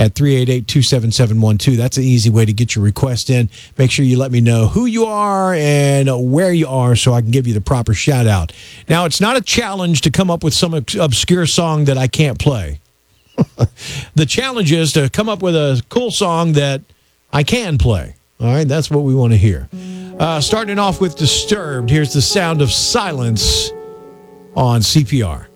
at 388-27712. That's an easy way to get your request in. Make sure you let me know who you are and where you are so I can give you the proper shout out. Now, it's not a challenge to come up with some obscure song that I can't play. The challenge is to come up with a cool song that I can play. All right, that's what we want to hear. Starting off with Disturbed, here's the sound of silence on CPR.